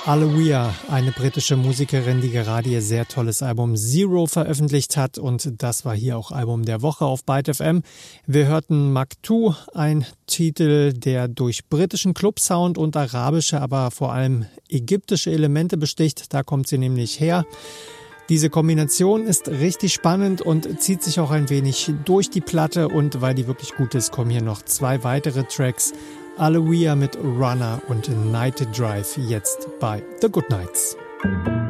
Aloia, eine britische Musikerin, die gerade ihr sehr tolles Album Zero veröffentlicht hat, und das war hier auch Album der Woche auf Byte FM. Wir hörten Maktoum, ein Titel, der durch britischen Clubsound und arabische, aber vor allem ägyptische Elemente besticht. Da kommt sie nämlich her. Diese Kombination ist richtig spannend und zieht sich auch ein wenig durch die Platte, und weil die wirklich gut ist, kommen hier noch 2 weitere Tracks. Aloia mit Runner und Night Drive jetzt bei The Goodnights.